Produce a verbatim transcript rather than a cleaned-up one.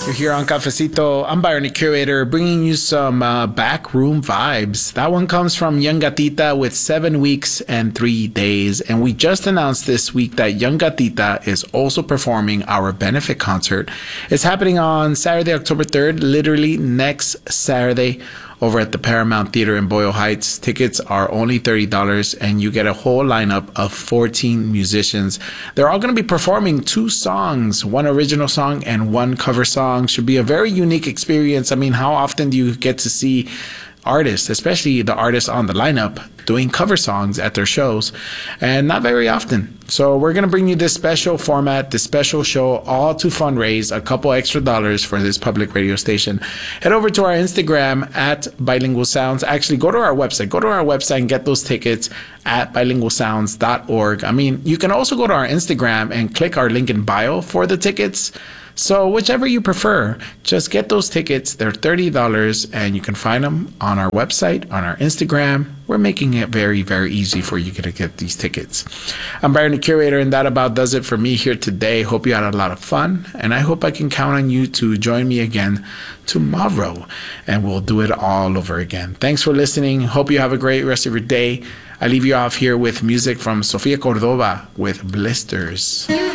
Here on Cafecito, I'm Byron, the curator, bringing you some uh, backroom vibes. That one comes from Young Gatita with seven weeks and three days. And we just announced this week that Young Gatita is also performing our benefit concert. It's happening on Saturday, October third, literally next Saturday, over at the Paramount Theater in Boyle Heights. Tickets are only thirty dollars, and you get a whole lineup of fourteen musicians. They're all going to be performing two songs, one original song and one cover song. Should be a very unique experience. I mean, how often do you get to see artists, especially the artists on the lineup, doing cover songs at their shows? And not very often. So we're going to bring you this special format, this special show, all to fundraise a couple extra dollars for this public radio station. Head over to our Instagram at Bilingual Sounds. Actually, go to our website. Go to our website and get those tickets at bilingual sounds dot org. I mean, you can also go to our Instagram and click our link in bio for the tickets. So whichever you prefer, just get those tickets. They're thirty dollars, and you can find them on our website, on our Instagram. We're making it very, very easy for you to get these tickets. I'm Byron, the curator, and that about does it for me here today. Hope you had a lot of fun, and I hope I can count on you to join me again tomorrow, and we'll do it all over again. Thanks for listening. Hope you have a great rest of your day. I leave you off here with music from Sofia Cordova with Blisters.